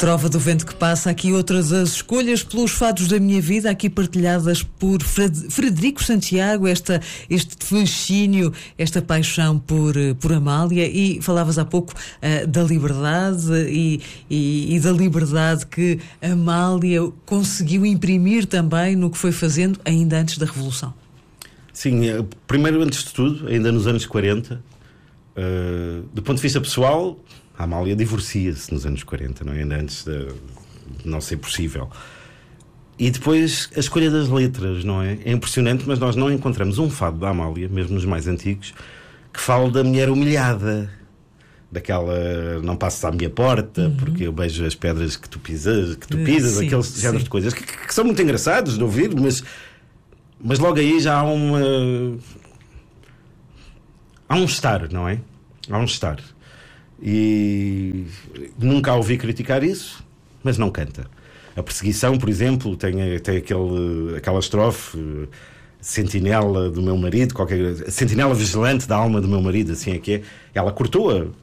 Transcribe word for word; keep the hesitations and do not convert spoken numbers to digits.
Trova do Vento que Passa, aqui outras as escolhas pelos fados da minha vida, aqui partilhadas por Frederico Santiago, esta, este fascínio, esta paixão por, por Amália. E falavas há pouco uh, da liberdade e, e, e da liberdade que Amália conseguiu imprimir também no que foi fazendo ainda antes da Revolução. Sim, primeiro, antes de tudo, ainda nos anos quarenta, uh, do ponto de vista pessoal, a Amália divorcia-se nos anos quarenta, não é? Ainda antes de, de não ser possível. E depois a escolha das letras, não é? É impressionante, mas nós não encontramos um fado da Amália, mesmo nos mais antigos, que fale da mulher humilhada, daquela não passes à minha porta, uhum. porque eu beijo as pedras que tu pisas, que tu pisas, sim, aqueles géneros de coisas que, que, que são muito engraçados de ouvir, mas, mas logo aí já há uma há um estar, não é? Há um estar. E nunca a ouvi criticar isso, mas não canta. A Perseguição, por exemplo, tem, tem aquele, aquela estrofe: sentinela do meu marido, qualquer, sentinela vigilante da alma do meu marido, assim é que é. Ela cortou-a